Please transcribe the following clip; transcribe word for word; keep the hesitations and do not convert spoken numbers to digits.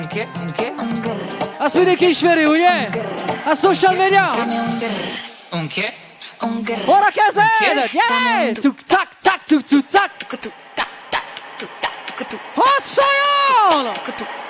Che? Che? Azt mindenki ismeri, ugye? A social media. Un che? Ora kezded! Gyere! Tuk-tak, tak, tuk-tuk-tak! Hadd szóljon!